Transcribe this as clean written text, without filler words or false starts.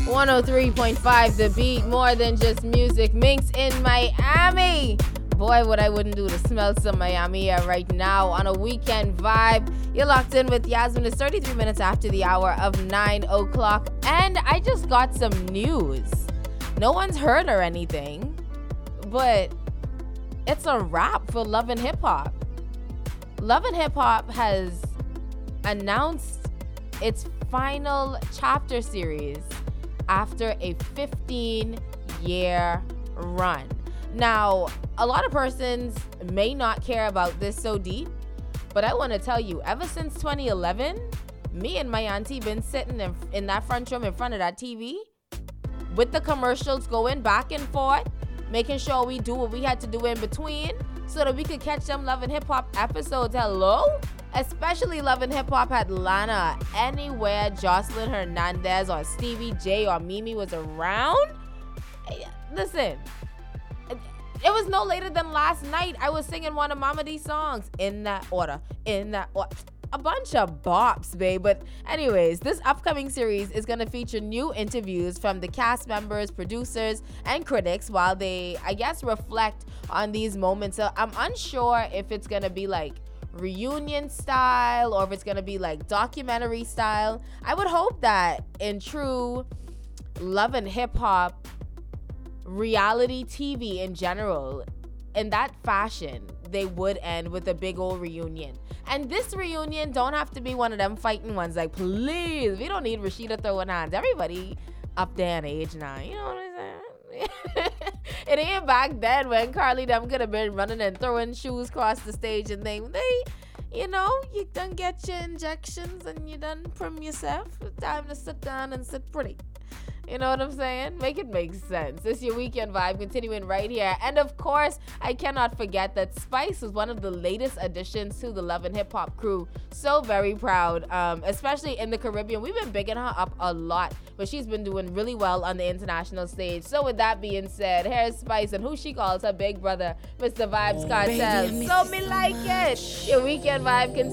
103.5 The Beat, more than just music. Minx in Miami. Boy, what I wouldn't do to smell some Miami air right now on a weekend vibe. You're locked in with Yasmin. It's 33 minutes after the hour of 9 o'clock. And I just got some news. No one's heard or anything, but it's a wrap for Love and Hip Hop. Love and Hip Hop has announced its final chapter series after a 15-year run. Now, a lot of persons may not care about this so deep, but I want to tell you, ever since 2011, me and my auntie been sitting in that front room in front of that TV with the commercials going back and forth, making sure we do what we had to do in between so that we could catch them Love and Hip Hop episodes. Hello? Especially Love and Hip Hop Atlanta. Anywhere Jocelyn Hernandez or Stevie J or Mimi was around. Listen, it was no later than last night. I was singing one of Mama D's songs in that order. A bunch of bops, babe. But anyways, this upcoming series is going to feature new interviews from the cast members, producers, and critics while they, I guess, reflect on these moments. So I'm unsure if it's going to be like reunion style or if it's going to be like documentary style. I would hope that in true Love and Hip Hop reality TV in general, in that fashion, they would end with a big old reunion. And this reunion don't have to be one of them fighting ones. Like, please, we don't need Rashida throwing hands. Everybody up there in age now, you know what I'm saying? It ain't back then when Carly them could have been running and throwing shoes across the stage and things. You done get your injections and you done prim yourself. It's time to sit down and sit pretty. You know what I'm saying? Make it make sense. It's your weekend vibe continuing right here. And of course, I cannot forget that Spice was one of the latest additions to the Love and Hip Hop crew. So very proud, especially in the Caribbean. We've been bigging her up a lot, but she's been doing really well on the international stage. So with that being said, here's Spice and who she calls her big brother, Mr. Vibes Cartel. So me like it. Your weekend vibe continues.